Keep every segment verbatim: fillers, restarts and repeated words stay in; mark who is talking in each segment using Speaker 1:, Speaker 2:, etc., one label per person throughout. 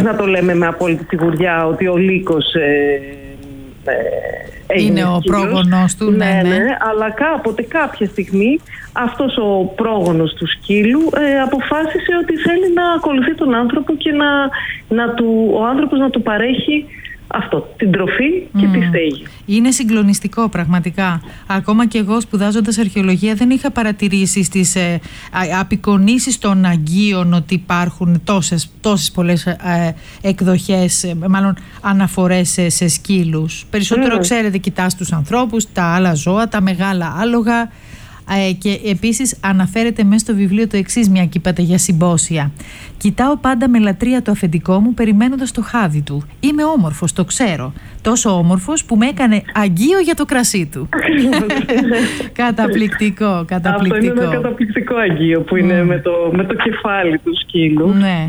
Speaker 1: να το λέμε με απόλυτη σιγουριά ότι ο λύκος ε, ε,
Speaker 2: είναι ο πρόγονος του, ναι, ναι,
Speaker 1: ναι, αλλά κάποτε, κάποια στιγμή, αυτός ο πρόγονος του σκύλου ε, αποφάσισε ότι θέλει να ακολουθεί τον άνθρωπο και να, να του, ο άνθρωπος να του παρέχει αυτό, την τροφή και mm. τη στέγη.
Speaker 2: Είναι συγκλονιστικό πραγματικά. Ακόμα και εγώ, σπουδάζοντας αρχαιολογία, δεν είχα παρατηρήσει στις ε, απεικονίσεις των Αγγείων ότι υπάρχουν τόσες, τόσες πολλές ε, εκδοχές, ε, μάλλον αναφορές σε, σε σκύλους. Περισσότερο, mm. ξέρετε, κοιτάς τους ανθρώπους, τα άλλα ζώα, τα μεγάλα άλογα. Ε, και επίσης αναφέρεται μέσα στο βιβλίο το εξής, μια και είπατε για συμπόσια. Κοιτάω πάντα με λατρεία το αφεντικό μου, περιμένοντας το χάδι του. Είμαι όμορφος, το ξέρω. Τόσο όμορφος που με έκανε αγγείο για το κρασί του. Καταπληκτικό, καταπληκτικό.
Speaker 1: Αυτό είναι ένα καταπληκτικό αγγείο που είναι mm. με, το, με το κεφάλι του σκύλου.
Speaker 2: Ναι.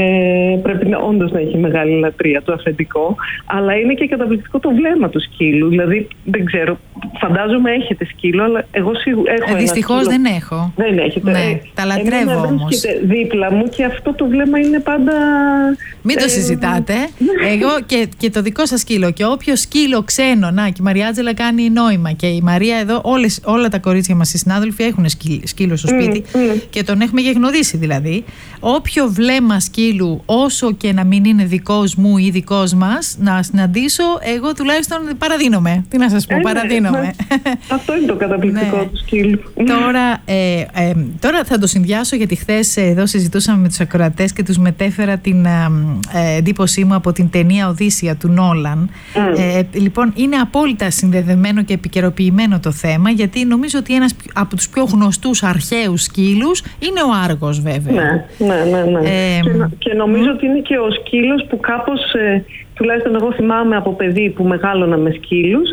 Speaker 1: Ε, πρέπει να, όντως να έχει μεγάλη λατρεία το αφεντικό, αλλά είναι και καταπληκτικό το βλέμμα του σκύλου. Δηλαδή, δεν ξέρω, φαντάζομαι έχετε σκύλο, αλλά εγώ σίγουρα έχω.
Speaker 2: Ε, δυστυχώς δεν έχω.
Speaker 1: Δεν έχετε.
Speaker 2: Ναι,
Speaker 1: ε,
Speaker 2: τα λατρεύω όμως.
Speaker 1: Δίπλα μου και αυτό το βλέμμα είναι πάντα.
Speaker 2: Μην το ε, συζητάτε. Εγώ και, και το δικό σας σκύλο. Και όποιο σκύλο ξένο. Να, και η Μαριάτζελα κάνει νόημα. Και η Μαρία εδώ, όλες, όλα τα κορίτσια μας οι συνάδελφοι έχουν σκύλο στο σπίτι. Mm, mm. Και τον έχουμε γεγνωρίσει δηλαδή. Όποιο βλέμμα σκύλου, όσο και να μην είναι δικός μου ή δικός μας, να συναντήσω, εγώ τουλάχιστον παραδίνομαι. Τι να σας πω, ε, παραδίνομαι. Ναι, ναι.
Speaker 1: Αυτό είναι το καταπληκτικό ναι. του σκύλου.
Speaker 2: Τώρα, ε, ε, τώρα θα το συνδυάσω, γιατί χθες εδώ συζητούσαμε με τους ακροατές και τους μετέφερα την ε, εντύπωσή μου από την ταινία Οδύσσεια του Νόλαν. Mm. Ε, λοιπόν, είναι απόλυτα συνδεδεμένο και επικαιροποιημένο το θέμα, γιατί νομίζω ότι ένας από τους πιο γνωστούς αρχαίους σκύλους είναι ο Άργος, βέβαια.
Speaker 1: Ναι, ναι, ναι. ναι.
Speaker 2: Ε,
Speaker 1: και, και νομίζω mm. ότι είναι και ο σκύλος που κάπως, ε, τουλάχιστον εγώ θυμάμαι από παιδί που μεγάλωνα με σκύλους,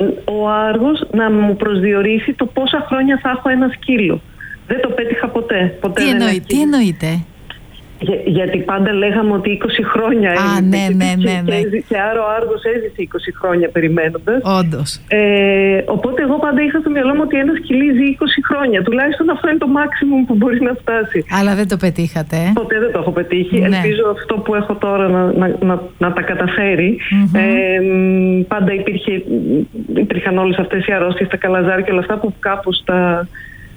Speaker 1: ο Άργος να μου προσδιορίσει το πόσα χρόνια θα έχω ένα σκύλο. Δεν το πέτυχα ποτέ. ποτέ
Speaker 2: τι, εννοεί, τι εννοείται?
Speaker 1: Για, γιατί πάντα λέγαμε ότι είκοσι χρόνια
Speaker 2: έζησε. Α, ναι, ναι, ναι, ναι.
Speaker 1: Και, και άρα ο Άργος έζησε είκοσι χρόνια περιμένοντας.
Speaker 2: Όντως.
Speaker 1: Ε, οπότε εγώ πάντα είχα στο μυαλό μου ότι ένα σκυλί ζει είκοσι χρόνια. Τουλάχιστον αυτό είναι το maximum που μπορεί να φτάσει.
Speaker 2: Αλλά δεν το πετύχατε. Ε?
Speaker 1: Ποτέ δεν το έχω πετύχει.
Speaker 2: Ναι.
Speaker 1: Ελπίζω αυτό που έχω τώρα να, να, να, να τα καταφέρει. Mm-hmm. Ε, πάντα υπήρχε, υπήρχαν όλες αυτές οι αρρώστιες, τα καλαζάρια και όλα αυτά που κάπως τα...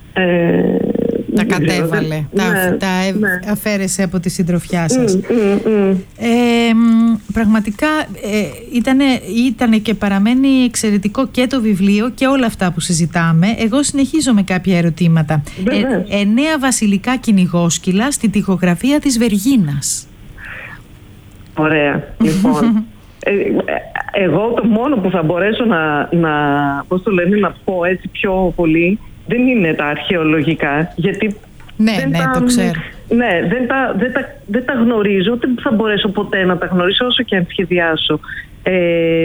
Speaker 1: Ε,
Speaker 2: τα κατέβαλε,
Speaker 1: δεν...
Speaker 2: τα,
Speaker 1: ναι,
Speaker 2: τα
Speaker 1: ναι.
Speaker 2: αφαίρεσε από τη συντροφιά σας.
Speaker 1: Mm, mm, mm.
Speaker 2: Ε, πραγματικά ε, ήτανε, ήτανε και παραμένει εξαιρετικό και το βιβλίο και όλα αυτά που συζητάμε. Εγώ συνεχίζω με κάποια ερωτήματα. Ε, εννέα βασιλικά κυνηγόσκυλα στη τοιχογραφία της Βεργίνας.
Speaker 1: Ωραία, λοιπόν. ε, εγώ το μόνο που θα μπορέσω να, να, πώς το λένε, να πω έτσι πιο πολύ δεν είναι τα αρχαιολογικά, γιατί
Speaker 2: ναι,
Speaker 1: δεν
Speaker 2: ναι,
Speaker 1: τα,
Speaker 2: το ξέρω.
Speaker 1: Ναι, δεν τα, δεν, τα, δεν τα γνωρίζω, δεν θα μπορέσω ποτέ να τα γνωρίσω όσο και αν σχεδιάσω. Ε,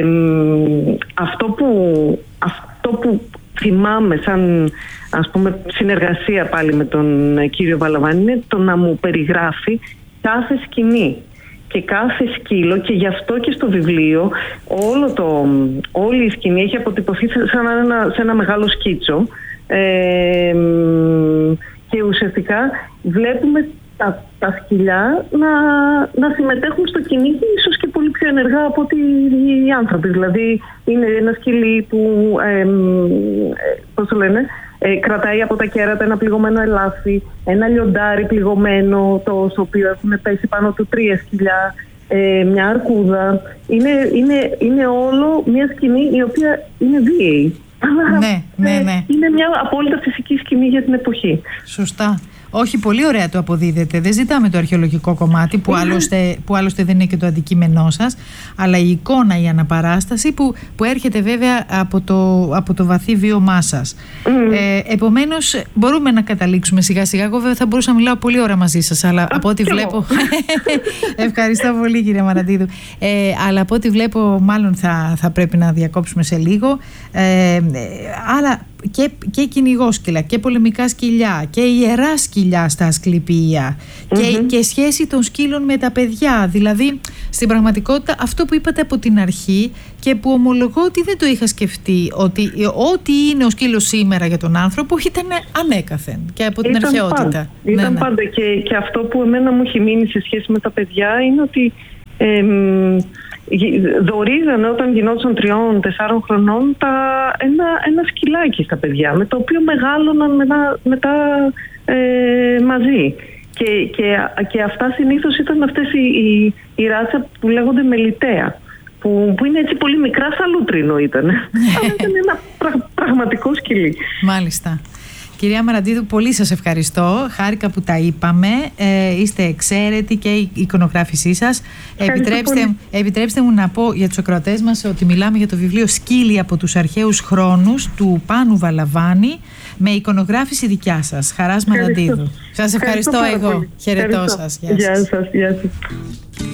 Speaker 1: αυτό, που, αυτό που θυμάμαι σαν, ας πούμε, συνεργασία πάλι με τον κύριο Βαλαβάνη είναι το να μου περιγράφει κάθε σκηνή και κάθε σκύλο, και γι' αυτό και στο βιβλίο όλο το, όλη η σκηνή έχει αποτυπωθεί σαν ένα, σε ένα μεγάλο σκίτσο. Ε, και ουσιαστικά βλέπουμε τα, τα σκυλιά να, να συμμετέχουν στο κυνήγι ίσως και πολύ πιο ενεργά από ότι οι άνθρωποι. Δηλαδή είναι ένα σκυλί που ε, πώς το λένε, ε, κρατάει από τα κέρατα ένα πληγωμένο ελάφι, ένα λιοντάρι πληγωμένο, το, στο οποίο έχουν πέσει πάνω του τρία σκυλιά, ε, μια αρκούδα. Είναι, είναι, είναι όλο μια σκηνή η οποία είναι βίαιη.
Speaker 2: Ναι, ναι, ναι.
Speaker 1: Είναι μια απόλυτα φυσική σκηνή για την εποχή.
Speaker 2: Σωστά. Όχι, πολύ ωραία το αποδίδετε. Δεν ζητάμε το αρχαιολογικό κομμάτι που, mm. άλλωστε, που άλλωστε δεν είναι και το αντικείμενό σας, αλλά η εικόνα, η αναπαράσταση που, που έρχεται βέβαια από το, από το βαθύ βίωμά σας. Mm. Ε, επομένως μπορούμε να καταλήξουμε σιγά σιγά. Εγώ βέβαια θα μπορούσα να μιλάω πολύ ώρα μαζί σας, αλλά Α, από ό,τι βλέπω... Ευχαριστώ πολύ, κύριε Μαραντίδου. Ε, αλλά από ό,τι βλέπω μάλλον θα, θα πρέπει να διακόψουμε σε λίγο. Ε, αλλά και, και κυνηγόσκυλα και πολεμικά σκυλιά και ιερά σκυλιά στα Ασκληπία mm-hmm. και, και σχέση των σκύλων με τα παιδιά. Δηλαδή στην πραγματικότητα αυτό που είπατε από την αρχή και που ομολογώ ότι δεν το είχα σκεφτεί, ότι ό,τι είναι ο σκύλος σήμερα για τον άνθρωπο ήταν ανέκαθεν και από την
Speaker 1: ήταν
Speaker 2: αρχαιότητα.
Speaker 1: Πάντα. Ήταν ναι, ναι. πάντα και, και αυτό που εμένα μου έχει μείνει σε σχέση με τα παιδιά είναι ότι ε, δωρίζανε όταν γινόντουσαν τριών, τεσσάρων χρονών τα, ένα, ένα σκυλάκι στα παιδιά, με το οποίο μεγάλωναν μετά, μετά ε, μαζί. Και, και, και αυτά συνήθως ήταν αυτές οι, οι, οι ράτσα που λέγονται μελιτέα, που, που είναι έτσι πολύ μικρά, σαν λούτρινο ήταν. Αλλά ήταν ένα πρα, πραγματικό σκυλί.
Speaker 2: Μάλιστα. Κυρία Μαραντίδου, πολύ σας ευχαριστώ. Χάρηκα που τα είπαμε. Ε, είστε εξαίρετοι και η εικονογράφησή σας. Επιτρέψτε, επιτρέψτε μου να πω για τους ακροατές μας ότι μιλάμε για το βιβλίο «Σκύλοι από τους αρχαίους χρόνους» του Πάνου Βαλαβάνη, με εικονογράφηση δικιά σας, Χαράς Μαραντίδου. Σας ευχαριστώ, ευχαριστώ εγώ. Χαιρετώ σας.
Speaker 1: Γεια σας. Γεια σας.